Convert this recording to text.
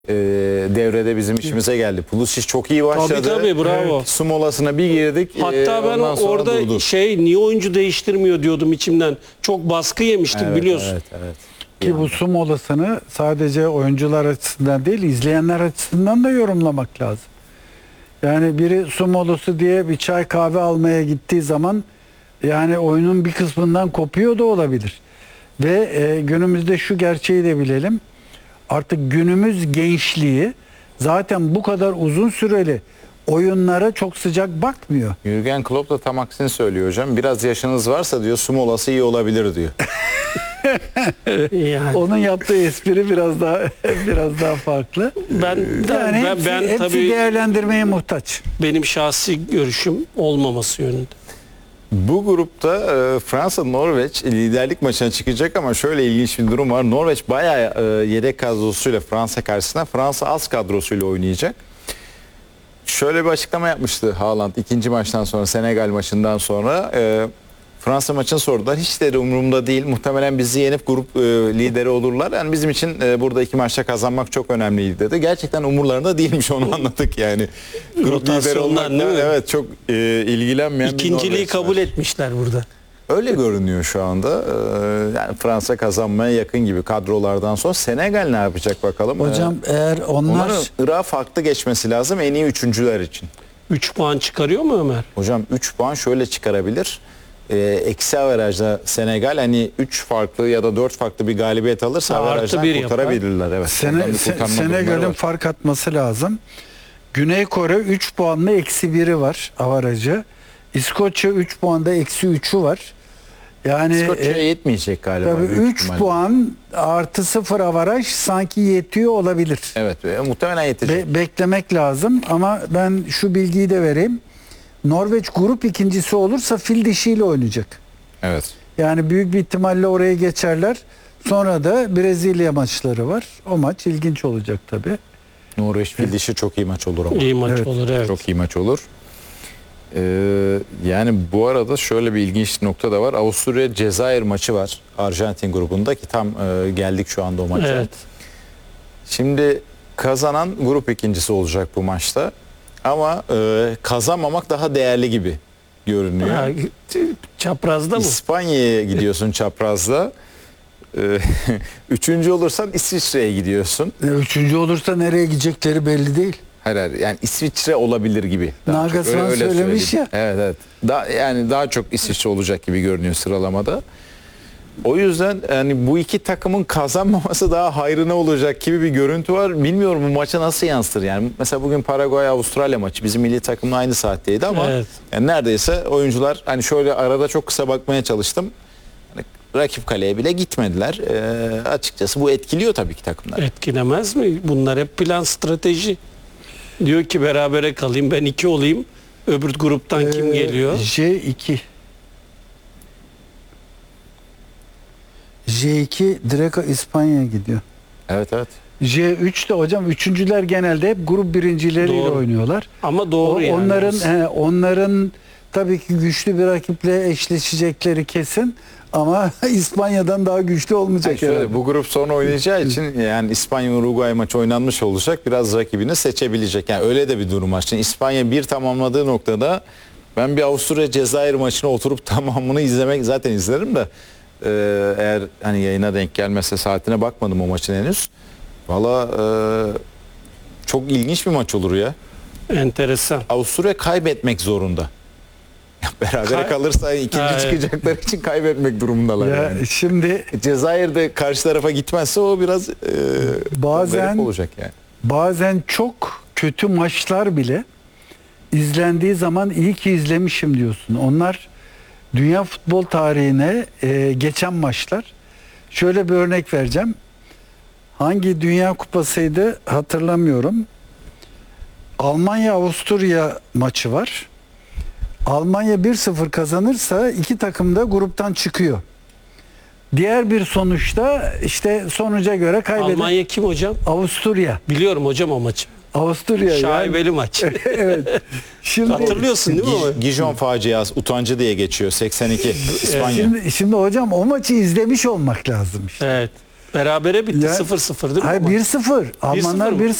Devrede bizim işimize geldi. Pulisic çok iyi başladı. Tabii bravo. Su molasına bir girdik. Hatta ben orada durdu. niye oyuncu değiştirmiyor diyordum içimden. Çok baskı yemiştik biliyorsun. Evet. Ki bu su molasını sadece oyuncular açısından değil, izleyenler açısından da yorumlamak lazım. Yani biri su molası diye bir çay kahve almaya gittiği zaman yani oyunun bir kısmından kopuyor da olabilir. Ve günümüzde şu gerçeği de bilelim. Artık günümüz gençliği zaten bu kadar uzun süreli oyunlara çok sıcak bakmıyor. Jürgen Klopp da tam aksini söylüyor hocam. Biraz yaşınız varsa diyor su molası iyi olabilir diyor. Yani. Onun yaptığı espri biraz daha farklı. Ben Hepsi tabii değerlendirmeye muhtaç. benim şahsi görüşüm olmaması yönünde. Bu grupta Fransa-Norveç liderlik maçına çıkacak ama şöyle ilginç bir durum var. Norveç bayağı yedek kadrosuyla Fransa karşısında, Fransa az kadrosuyla oynayacak. Şöyle bir açıklama yapmıştı Haaland ikinci maçtan sonra, Senegal maçından sonra. Fransa maçını sordular. Hiç de umurumda değil. Muhtemelen bizi yenip grup lideri olurlar. Yani bizim için burada iki maçta kazanmak çok önemliydi dedi. Gerçekten umurlarında değilmiş, onu anladık yani. Grup lideri olmakla, değil mi? evet, çok ilgilenmeyen bir İkinciliği Norveç kabul var. etmişler burada. Öyle görünüyor şu anda. Yani Fransa kazanmaya yakın gibi kadrolardan sonra. Senegal ne yapacak bakalım? Hocam eğer Onların Irak'a farklı geçmesi lazım en iyi üçüncüler için. 3 puan çıkarıyor mu Ömer? Hocam 3 puan şöyle çıkarabilir. Eksi averajda Senegal hani 3 farklı ya da 4 farklı bir galibiyet alırsa averajdan kurtarabilirler. Evet. Senegal'in fark atması lazım. Güney Kore 3 puanla eksi 1'i var avarajı. İskoçya 3 puanda eksi 3'ü var. Yani İskoçya'ya yetmeyecek galiba. Tabii 3 puan artı 0 avaraj sanki yetiyor olabilir. Evet, muhtemelen yetecek. Beklemek lazım ama ben şu bilgiyi de vereyim. Norveç grup ikincisi olursa fil dişiyle oynayacak. Evet. Yani büyük bir ihtimalle oraya geçerler. Sonra da Brezilya maçları var. O maç ilginç olacak tabii. Norveç fil dişi çok iyi maç olur ama. İyi maç olur, evet. Çok iyi maç olur. Yani bu arada şöyle bir ilginç nokta da var. Avusturya Cezayir maçı var Arjantin grubunda ki tam geldik şu anda o maça. Evet. Şimdi kazanan grup ikincisi olacak bu maçta. Ama kazanmamak daha değerli gibi görünüyor. Ha, çaprazda mı? İspanya'ya gidiyorsun çaprazda. Üçüncü olursan İsviçre'ye gidiyorsun. Üçüncü olursa nereye gidecekleri belli değil. Hayır, yani İsviçre olabilir gibi. Nagelsmann söylemiş ya. Evet. Yani daha çok İsviçre olacak gibi görünüyor sıralamada. O yüzden yani bu iki takımın kazanmaması daha hayrına olacak gibi bir görüntü var. Bilmiyorum bu maça nasıl yansıtır yani. Mesela bugün Paraguay-Avustralya maçı bizim milli takımla aynı saatteydi ama evet, yani neredeyse oyuncular hani şöyle arada çok kısa bakmaya çalıştım. Hani rakip kaleye bile gitmediler. Açıkçası bu etkiliyor tabii ki takımları. etkilemez mi? Bunlar hep plan, strateji. Diyor ki berabere kalayım, ben 2 olayım. Öbür gruptan kim geliyor? J2 direkt İspanya'ya gidiyor. Evet. J3 de hocam üçüncüler genelde hep grup birincileriyle Doğru. oynuyorlar. Ama doğru yani. Onların tabii ki güçlü bir rakiple eşleşecekleri kesin ama İspanya'dan daha güçlü olmayacak Yani herhalde. bu grup sonra oynayacağı için yani İspanya-Uruguay maçı oynanmış olacak. Biraz rakibini seçebilecek. Yani öyle de bir durum var. Şimdi İspanya bir tamamladığı noktada ben bir Avusturya-Cezayir maçına oturup tamamını izlemek zaten izlerim de eğer hani yayına denk gelmezse saatine bakmadım o maçın henüz. Valla çok ilginç bir maç olur ya. Enteresan. Avusturya kaybetmek zorunda. Berabere kalırsa ikinci çıkacaklar için kaybetmek durumundalar. Ya yani. şimdi Cezayir de karşı tarafa gitmezse o biraz garip olacak yani. Bazen çok kötü maçlar bile izlendiği zaman iyi ki izlemişim diyorsun. Onlar dünya futbol tarihine geçen maçlar. Şöyle bir örnek vereceğim. Hangi Dünya Kupası'ydı hatırlamıyorum. Almanya-Avusturya maçı var. Almanya 1-0 kazanırsa iki takım da gruptan çıkıyor. Diğer bir sonuçta işte sonuca göre kaybeder. Almanya kim hocam? Avusturya. Biliyorum hocam o maçı. Avusturya. Şaibeli maç. Evet. Şimdi, Hatırlıyorsun değil mi o? Gijon faciası, utancı diye geçiyor 82 İspanya. Şimdi hocam o maçı izlemiş olmak lazım işte. Evet. Berabere bitti. Ya- 0-0 değil mi? Hayır, baba? 1-0. Almanlar mı?